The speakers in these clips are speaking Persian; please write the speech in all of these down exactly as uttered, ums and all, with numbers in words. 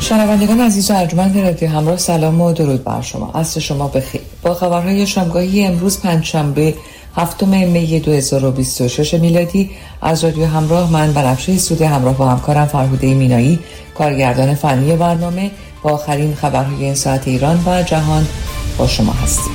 شنوندگان عزیز و ارجمند رادیو همراه، سلام و درود بر شما. عصر شما بخیر. با خبرهای شامگاهی امروز پنجشنبه هفتم می دو هزار و بیست و شش میلادی از رادیو همراه، من بنفشه سودی همراه با همکارم فرهوده مینایی، کارگردان فنی برنامه، با آخرین خبرهای این ساعت ایران و جهان با شما هستیم.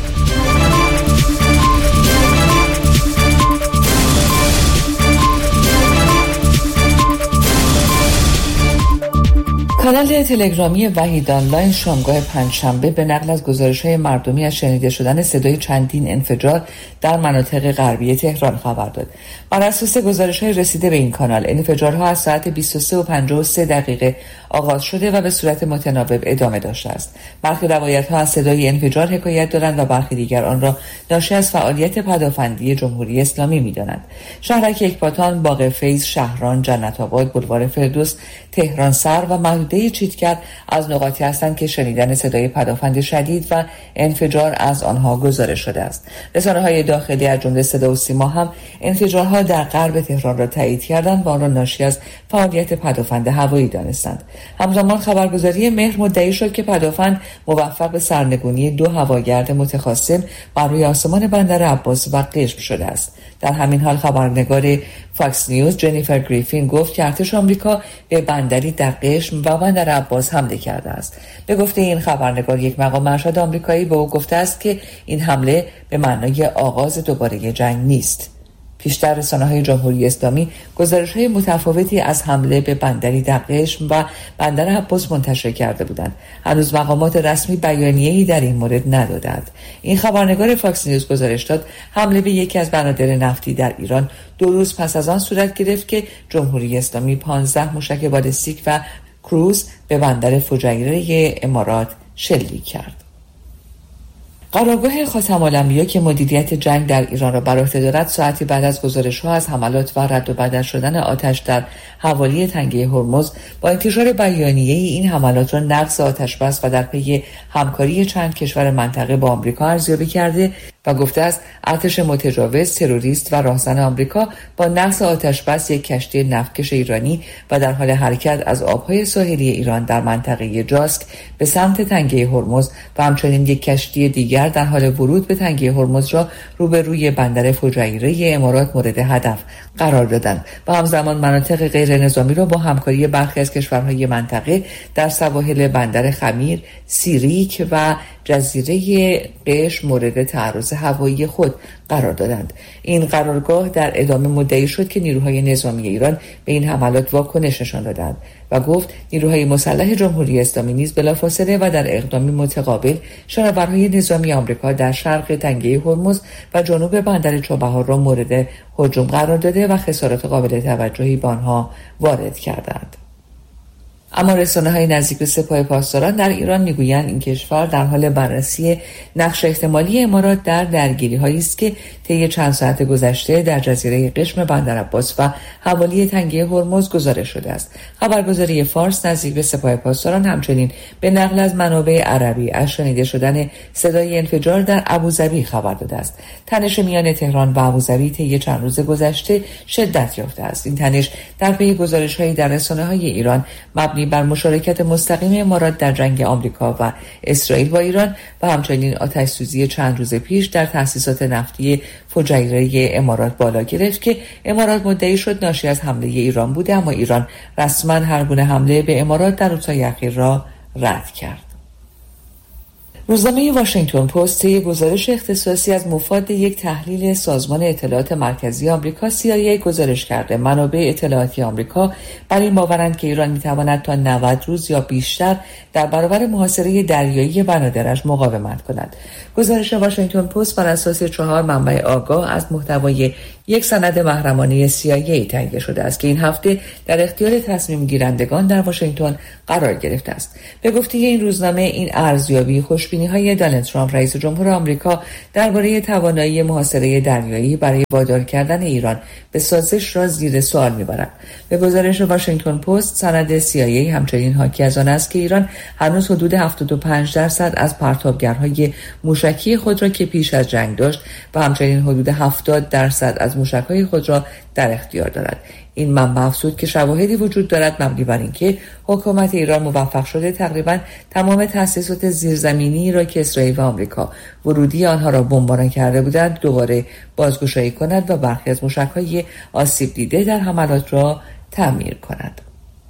کانال تلگرامی وحید آنلاین شامگاه پنجشنبه به نقل از گزارش‌های مردمی از شنیده شدن صدای چندین انفجار در مناطق غربی تهران خبر داد. بر اساس گزارش‌های رسیده به این کانال، انفجارها از ساعت بیست و سه و پنجاه و سه دقیقه آغاز شده و به صورت متناوب ادامه داشته است. برخی روایت‌ها از صدای انفجار حکایت دارند و برخی دیگر آن را ناشی از فعالیت پدافندی جمهوری اسلامی می‌دانند. شهرک یکپاتان، باغ فیض، شهران، جنت آباد، بولوار فردوس، تهران سر و محدوده چیتگر از نقاطی هستند که شنیدن صدای پدافند شدید و انفجار از آنها گزارش شده است. رسانه‌های داخلی از جمله صدا و سیما هم انفجارها در غرب تهران را تایید کردند و آن را ناشی از فعالیت پدافند هوایی دانستند. همزمان خبرگزاری مهر مدعی شد که پدافند موفق به سرنگونی دو هواگرد متخاصم بر روی آسمان بندر عباس و قشم شده است. در همین حال خبرنگار فاکس نیوز جنیفر گریفین گفت که ارتش آمریکا به بندری در قشم و بندر عباس حمله کرده است. به گفته این خبرنگار، یک مقام ارشد آمریکایی به او گفته است که این حمله به معنای آغاز دوباره جنگ نیست. پیشتر رسانه‌های جمهوری اسلامی گزارش‌های متفاوتی از حمله به بندری در قشم و بندر عباس منتشر کرده بودند. هنوز مقامات رسمی بیانیه‌ای در این مورد ندادند. این خبرنگار فاکس نیوز گزارش داد حمله به یکی از بنادر نفتی در ایران دو روز پس از آن صورت گرفت که جمهوری اسلامی پانزده موشک بالستیک و کروز به بندر فجیره امارات شلیک کرد. قرارگاه خاتم‌الانبیا که مدیریت جنگ در ایران را بر عهده دارد، ساعتی بعد از گزارش‌ها از حملات و رد و بدل شدن آتش در حوالی تنگه هرمز با انتشار بیانیه این حملات را نقض آتش‌بس و در پی همکاری چند کشور منطقه با آمریکا ارزیابی کرده و گفته است ارتش متجاوز، تروریست و راهزن آمریکا با نقض آتش‌بس یک کشتی نفتکش ایرانی و در حال حرکت از آب‌های ساحلی ایران در منطقه جاسک به سمت تنگه هرمز و همچنین یک کشتی دیگر در حال ورود به تنگه هرمز را روبروی بندر فجیره امارات مورد هدف قرار دادند و همزمان مناطق غیر نظامی را با همکاری برخی از کشورهای منطقه در سواحل بندر خمیر، سیریک و جزیره قشم مورد تعرض هوایی خود قرار دادند. این قرارگاه در ادامه مدعی شد که نیروهای نظامی ایران به این حملات واکنش نشان دادند و گفت نیروهای مسلح جمهوری اسلامی نیز بلافاصله و در اقدامی متقابل شناورهای نظامی آمریکا در شرق تنگه هرمز و جنوب بندر چابهار را مورد هجوم قرار داده و خسارات قابل توجهی به آنها وارد کردند. اما رسانه‌های نزدیک به سپاه پاسداران در ایران میگویند این کشور در حال بررسی نقش احتمالی امارات در درگیری‌هایی است که طی چند ساعت گذشته در جزیره قشم بندر عباس و حوالی تنگه هرمز گزارش شده است. خبرگزاری فارس نزدیک به سپاه پاسداران همچنین به نقل از منابع عربی از شنیده شدن صدای انفجار در ابوظبی خبر داده است. تنش میان تهران و ابوظبی طی چند روز گذشته شدت یافته است. این تنش در پی گزارش‌هایی در رسانه‌های ایران مبنی بر مشارکت مستقیم امارات در جنگ آمریکا و اسرائیل با ایران و همچنین آتش‌سوزی چند روز پیش در تأسیسات نفتی فجیره امارات بالا گرفت که امارات مدعی شد ناشی از حمله ایران بوده، اما ایران رسما هر گونه حمله به امارات در روزهای اخیر را رد کرد. روزنامه واشنگتن پست یک گزارش اختصاصی از مفاد یک تحلیل سازمان اطلاعات مرکزی آمریکا سی آی ای گزارش کرده منابع اطلاعاتی آمریکا بر این باورند که ایران میتواند تا نود روز یا بیشتر در برابر محاصره دریایی بنادرش مقاومت کند. گزارش واشنگتن پست بر اساس چهار منبع آگاه از محتوای یک سند محرمانه سی آی ای تهیه شده است که این هفته در اختیار تصمیم گیرندگان در واشنگتن قرار گرفته است. به گفته این روزنامه، این ارزیابی خوشبینی‌های دونالد ترامپ رئیس جمهور آمریکا درباره توانایی محاصره دریایی برای وادار کردن ایران به سازش را زیر سوال می‌برد. به گزارش واشنگتن پست، سند سی آی ای همچنین حاکی از آن است که ایران هنوز حدود هفتاد و پنج درصد از پرتابگرهای موشکی خود را که پیش از جنگ داشت و همچنین حدود هفتاد درصد از موشک‌های خود را در اختیار دارد. این منبع افزود که شواهدی وجود دارد مبنی بر اینکه حکومت ایران موفق شده تقریباً تمام تأسیسات زیرزمینی را که اسرائیل و آمریکا ورودی آنها را بمباران کرده بودند دوباره بازگشایی کند و برخی از موشک‌های آسیب دیده در حملات را تعمیر کند.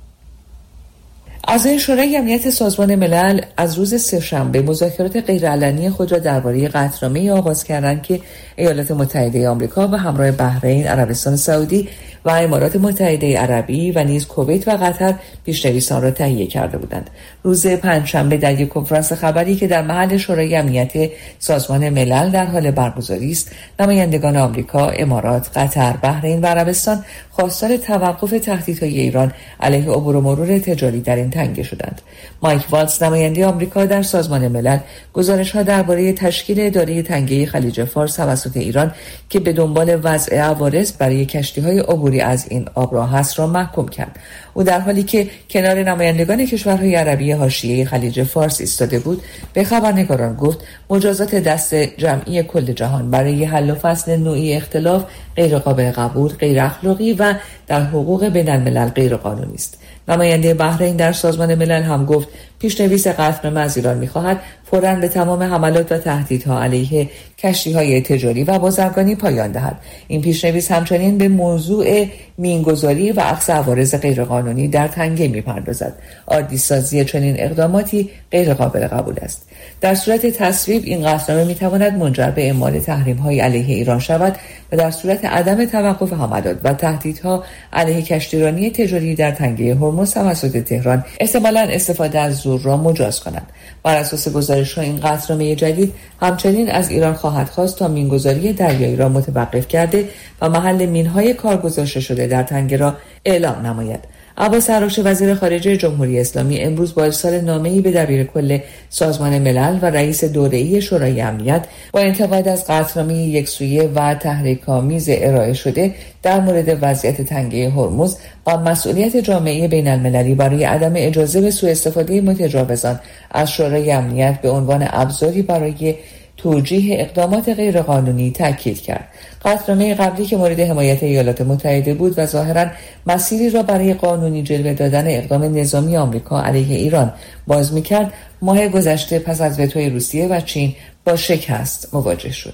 اعضای شورای امنیت سازمان ملل از روز سه‌شنبه مذاکرات غیرعلنی خود را درباره قطعنامه‌ای آغاز کردند که ایالات متحده آمریکا به همراه بحرین، عربستان سعودی و امارات متحده عربی و نیز کویت و قطر پیش‌نویس آن را تهیه کرده بودند. روز پنجشنبه در یک کنفرانس خبری که در محل شورای امنیت سازمان ملل در حال برگزاری است، نمایندگان آمریکا، امارات، قطر، بحرین و عربستان خواستار توقف تهدیدهای ایران علیه عبور و مرور تجاری در این تنگه شدند. مایک والتز نماینده آمریکا در سازمان ملل گزارش‌ها درباره تشکیل اداره تنگه خلیج فارس توسط ایران که به دنبال وضع عوارض برای کشتی‌های عبوری از این آبراه است را محکوم کرد. او در حالی که کنار نمایندگان کشورهای عربی حاشیه خلیج فارس ایستاده بود به خبرنگاران گفت مجازات دست جمعی کل جهان برای حل و فصل نوعی اختلاف غیر قابل قبول، غیر اخلاقی و در حقوق بین الملل غیر قانونی است. نماینده بحرین در سازمان ملل هم گفت پیشنویس قطعنامه از ایران می‌خواهد فوراً به تمام حملات و تهدیدها علیه کشتی‌های تجاری و بازرگانی پایان دهد. این پیشنویس همچنین به موضوع مینگذاری و اخذ عوارض غیرقانونی در تنگه می‌پردازد. عادی‌سازی چنین اقداماتی غیر قابل قبول است. در صورت تصویب این قطعنامه می‌تواند منجر به اعمال تحریم‌های علیه ایران شود و در صورت عدم توقف حملات و تهدیدها علیه کشتیرانی تجاری در تنگه هرمز توسط تهران احتمالاً استفاده از زور را مجاز کنند. بر اساس گزارش‌ها این قطعنامه جدید همچنین از ایران خواهد خواست تا مینگذاری دریایی را متوقف کرده و محل مین‌های کار گذاشته شده در تنگه را اعلام نماید. عباس عراقچی وزیر خارجه جمهوری اسلامی امروز با ارسال نامه‌ای به دبیرکل سازمان ملل و رئیس دوره‌ای شورای امنیت با انتقاد از قطعنامه یکسویه و تحریک‌آمیز ارائه شده در مورد وضعیت تنگه هرمز و مسئولیت جامعه بین المللی برای عدم اجازه به سوء استفاده متجاوزان از شورای امنیت به عنوان ابزاری برای توجیه اقدامات غیرقانونی تاکید کرد. قطعنامه قبلی که مورد حمایت ایالات متحده بود و ظاهراً مسیری را برای قانونی جلوه دادن اقدام نظامی آمریکا علیه ایران باز می‌کرد، ماه گذشته پس از وتوی روسیه و چین با شکست مواجه شد.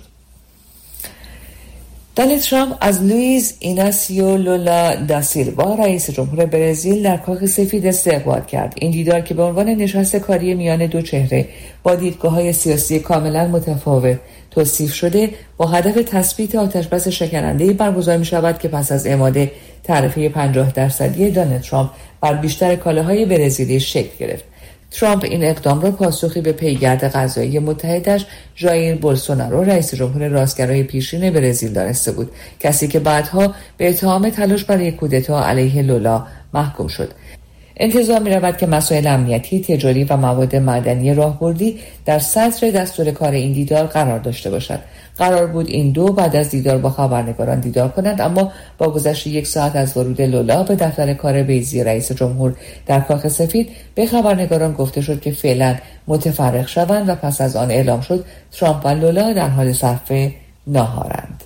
دونالد ترامپ از لوئیز ایناسیو لولا دا سیلوا رئیس جمهور برزیل در کاخ سفید استقبال کرد. این دیدار که به عنوان نشست کاری میان دو چهره با دیدگاه‌های سیاسی کاملا متفاوت توصیف شده با هدف تثبیت آتشبس شکننده‌ای برگزار می‌شود که پس از اعمال تعرفه پنجاه درصدی دونالد ترامپ بر بیشتر کالاهای برزیلی شکل گرفت. ترامپ این اقدام را پاسخی به پیگرد قضایی متحدش ژایر بولسونارو رئیس جمهور راستگرای پیشین برزیل دانسته بود، کسی که بعدها به اتهام تلاش برای کودتا علیه لولا محکوم شد. انتظار می رود که مسائل امنیتی، تجاری و مواد معدنی راهبردی در صدر دستور کار این دیدار قرار داشته باشد. قرار بود این دو بعد از دیدار با خبرنگاران دیدار کنند، اما با گذشت یک ساعت از ورود لولا به دفتر کار بیضی رئیس جمهور در کاخ سفید به خبرنگاران گفته شد که فعلا متفرق شوند و پس از آن اعلام شد ترامپ و لولا در حال صرف ناهارند.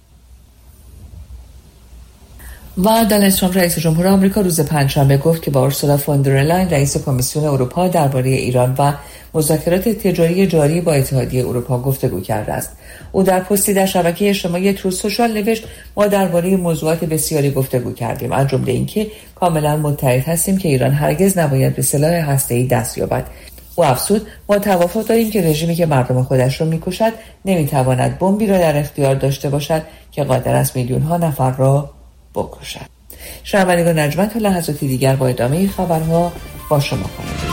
و دونالد ترامپ رئیس جمهور آمریکا روز پنجشنبه گفت که با اورسولا فون در لاین رئیس کمیسیون اروپا درباره ایران و مذاکرات تجاری جاری با اتحادیه اروپا گفتگو کرده است. او در پستی در شبکه اجتماعی تروث سوشال نوشت ما درباره موضوعات بسیاری گفتگو کردیم، از جمله اینکه کاملا متحد هستیم که ایران هرگز نباید به سلاح هسته‌ای دست یابد. او افزود ما توافق داریم که رژیمی که مردم خودش را می‌کشد نمی‌تواند بمبی را در اختیار داشته باشد که قادر است میلیون‌ها نفر را بکشد. شنوندگان ارجمند تا لحظاتی دیگر با ادامه خبرها با شما خواهم بود.